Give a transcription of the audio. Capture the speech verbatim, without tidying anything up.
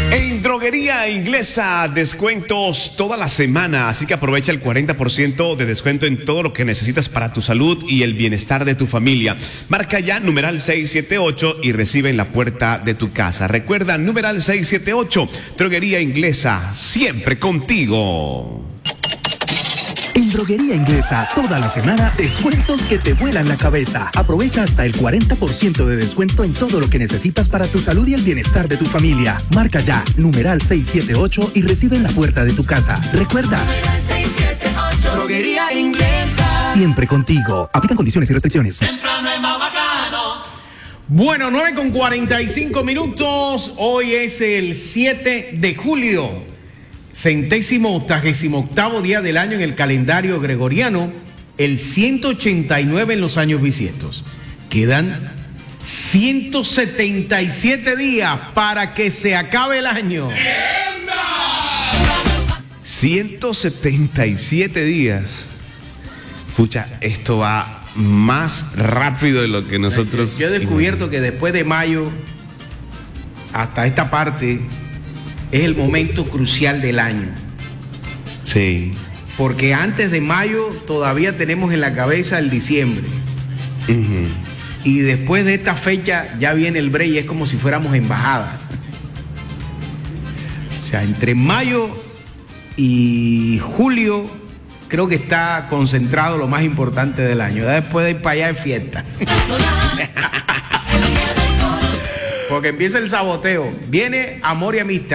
En Droguería Inglesa, descuentos toda la semana, así que aprovecha el cuarenta por ciento de descuento en todo lo que necesitas para tu salud y el bienestar de tu familia. Marca ya numeral seiscientos setenta y ocho y recibe en la puerta de tu casa. Recuerda, numeral seiscientos setenta y ocho, Droguería Inglesa, siempre contigo. En Droguería Inglesa, toda la semana, descuentos que te vuelan la cabeza. Aprovecha hasta el cuarenta por ciento de descuento en todo lo que necesitas para tu salud y el bienestar de tu familia. Marca ya, numeral seiscientos setenta y ocho y recibe en la puerta de tu casa. Recuerda, seiscientos setenta y ocho, Droguería Inglesa. Siempre contigo. Aplican condiciones y restricciones. Temprano es más bacano. Bueno, nueve con cuarenta y cinco minutos. Hoy es el siete de julio. Centésimo octagésimo octavo día del año en el calendario gregoriano, el ciento ochenta y nueve en los años bisiestos. Quedan ciento setenta y siete días para que se acabe el año. ciento setenta y siete días. Pucha, esto va más rápido de lo que nosotros... Yo he descubierto que después de mayo, hasta esta parte... es el momento crucial del año. Sí. Porque antes de mayo todavía tenemos en la cabeza el diciembre. Uh-huh. Y después de esta fecha ya viene el break y es como si fuéramos embajada. O sea, entre mayo y julio creo que está concentrado lo más importante del año. Ya después de ir para allá es fiesta. Porque empieza el saboteo. Viene amor y amistad.